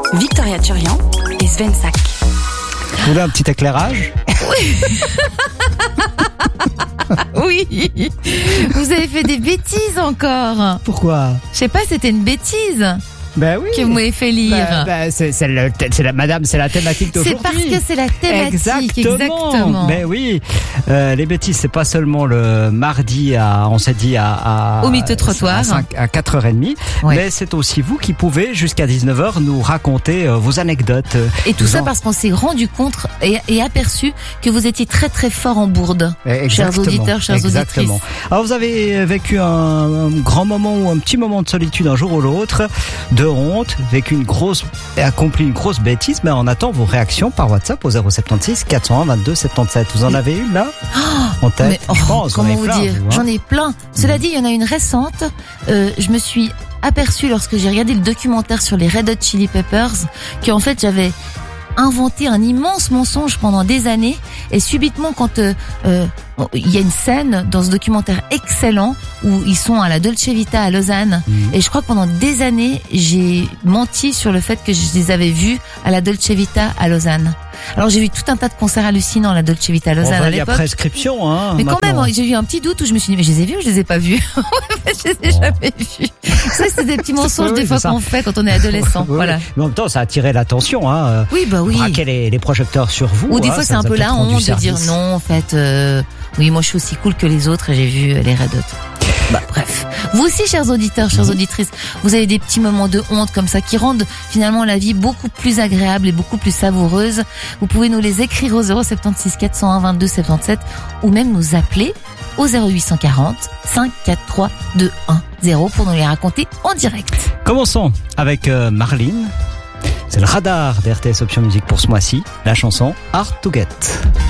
Victoria Turian et Sven Sack. Vous voulez un petit éclairage ? Oui. Vous avez fait des bêtises encore. Pourquoi ? Je sais pas, c'était une bêtise Ben oui. que vous m'avez fait lire. C'est la thématique d'aujourd'hui. C'est parce que c'est la thématique. Exactement. Ben oui. Les bêtises, c'est pas seulement le mardi on s'est dit au milieu de trottoir. à 4h30. Ouais. Mais c'est aussi vous qui pouvez, jusqu'à 19h, nous raconter vos anecdotes. Et tout ça parce qu'on s'est rendu compte et aperçu que vous étiez très très fort en bourde. Chers auditeurs, chères auditrices. Alors vous avez vécu un grand moment ou un petit moment de solitude un jour ou l'autre, de honte, accompli une grosse bêtise, mais on attend vos réactions par WhatsApp au 076 401 22 77. Vous en avez une là en tête? Je pense. Comment vous dire? J'en ai plein. Cela dit, il y en a une récente. Je me suis aperçue lorsque j'ai regardé le documentaire sur les Red Hot Chili Peppers qu'en fait j'avais inventé un immense mensonge pendant des années, et subitement quand il y a une scène dans ce documentaire excellent où ils sont à la Dolce Vita à Lausanne, et je crois que pendant des années j'ai menti sur le fait que je les avais vus à la Dolce Vita à Lausanne. Alors j'ai vu tout un tas de concerts hallucinants à la Dolce Vita à Lausanne à l'époque. Il y a prescription, hein. Mais maintenant. Quand même, j'ai eu un petit doute où je me suis dit, mais je les ai vus ou je les ai pas vus? Je les ai jamais vus. Ça, c'est des petits mensonges des fois qu'on fait quand on est adolescent. Oui, voilà. Mais en même temps, ça a attiré l'attention, hein. Oui, bah oui. Braquer les projecteurs sur vous. Ou des fois, c'est un peu la honte de dire non, en fait, oui, moi je suis aussi cool que les autres et j'ai vu les Red Hot. Bah, bref. Vous aussi, chers auditeurs, chères auditrices, vous avez des petits moments de honte comme ça qui rendent finalement la vie beaucoup plus agréable et beaucoup plus savoureuse. Vous pouvez nous les écrire au 076 401 22 77 ou même nous appeler au 0840 543 210 pour nous les raconter en direct. Commençons avec Marlene. C'est le radar d'RTS Option Musique pour ce mois-ci. La chanson Hard to Get.